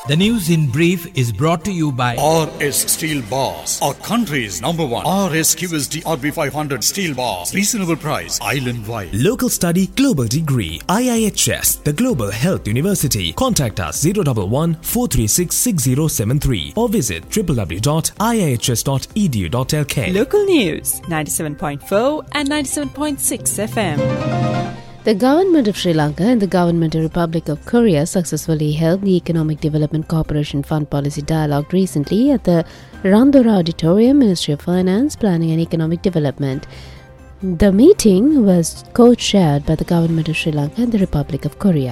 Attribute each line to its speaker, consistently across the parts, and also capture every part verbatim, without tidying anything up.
Speaker 1: The news in brief is brought to you by
Speaker 2: R S Steel Bars, our country's number one R S Q S D R B five hundred steel bars. Reasonable price, island wide.
Speaker 3: Local study, global degree. I I H S, the Global Health University. Contact us zero one one, four three six, six zero seven three or visit w w w dot i i h s dot e d u dot l k.
Speaker 4: Local news ninety-seven point four and ninety-seven point six F M.
Speaker 5: The government of Sri Lanka and the government of Republic of Korea successfully held the Economic Development Corporation Fund Policy Dialogue recently at the Randora Auditorium, Ministry of Finance, Planning and Economic Development. The meeting was co-chaired by the government of Sri Lanka and the Republic of Korea.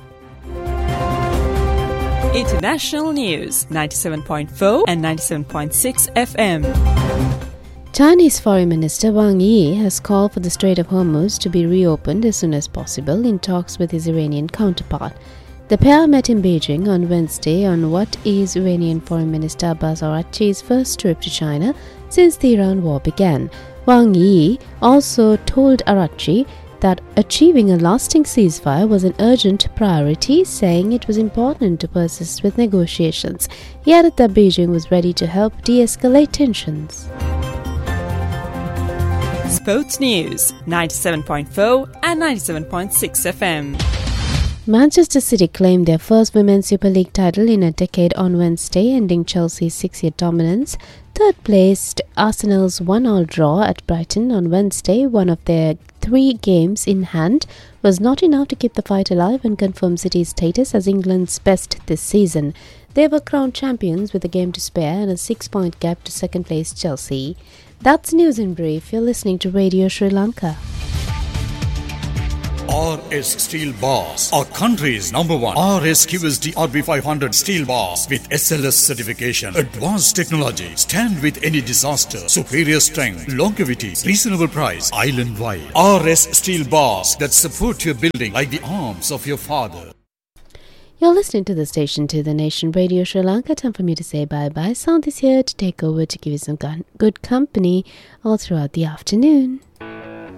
Speaker 4: International news ninety-seven point four and ninety-seven point six F M.
Speaker 5: Chinese Foreign Minister Wang Yi has called for the Strait of Hormuz to be reopened as soon as possible in talks with his Iranian counterpart. The pair met in Beijing on Wednesday on what is Iranian Foreign Minister Abbas Araghchi's first trip to China since the Iran war began. Wang Yi also told Araghchi that achieving a lasting ceasefire was an urgent priority, saying it was important to persist with negotiations. He added that Beijing was ready to help de-escalate tensions.
Speaker 4: Sports news ninety-seven point four and ninety-seven point six F M.
Speaker 5: Manchester City claimed their first Women's Super League title in a decade on Wednesday, ending Chelsea's six-year dominance. Third-placed Arsenal's one-all draw at Brighton on Wednesday, one of their three games in hand, was not enough to keep the fight alive and confirm City's status as England's best this season. They were crowned champions with a game to spare and a six-point gap to second-place Chelsea. That's news in brief. You're listening to Radio Sri Lanka.
Speaker 2: R S Steel Bars, our country's number one R S Q S D R B five hundred steel bars with S L S certification. Advanced technology, stand with any disaster. Superior strength, longevity, reasonable price, island wide. R S Steel Bars that support your building like the arms of your father.
Speaker 5: You're listening to the station to the nation, Radio Sri Lanka. Time for me to say bye-bye. Sound is here to take over to give you some good company all throughout the afternoon.